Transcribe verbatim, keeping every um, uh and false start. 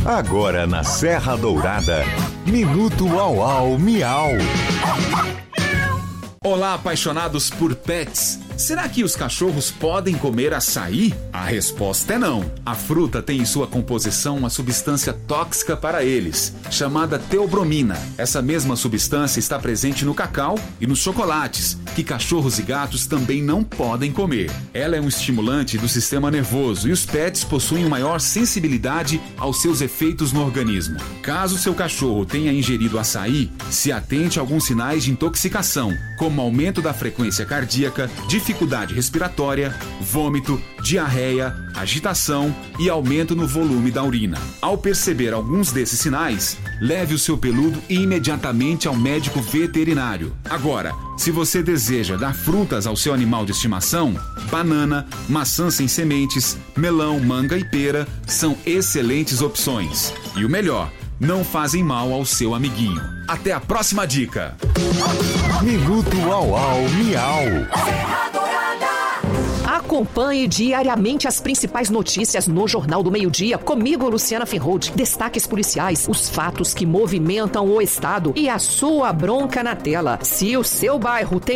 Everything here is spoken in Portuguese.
Agora na Serra Dourada, Minuto Au Au Miau. Olá, apaixonados por pets. Será que os cachorros podem comer açaí? A resposta é não. A fruta tem em sua composição uma substância tóxica para eles, chamada teobromina. Essa mesma substância está presente no cacau e nos chocolates, que cachorros e gatos também não podem comer. Ela é um estimulante do sistema nervoso e os pets possuem maior sensibilidade aos seus efeitos no organismo. Caso seu cachorro tenha ingerido açaí, se atente a alguns sinais de intoxicação, como aumento da frequência cardíaca, dificuldade respiratória, vômito, diarreia, agitação e aumento no volume da urina. Ao perceber alguns desses sinais, leve o seu peludo imediatamente ao médico veterinário. Agora, se você deseja dar frutas ao seu animal de estimação, banana, maçã sem sementes, melão, manga e pera são excelentes opções. E o melhor, não fazem mal ao seu amiguinho. Até a próxima dica. Minuto Au Au Miau. Acompanhe diariamente as principais notícias no Jornal do Meio-Dia, comigo, Luciana Finrold. Destaques policiais, os fatos que movimentam o estado e a sua bronca na tela. Se o seu bairro tem